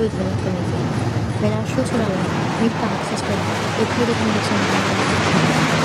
truth when it convenient. When our truths rely on, we practice spread, it really can be something.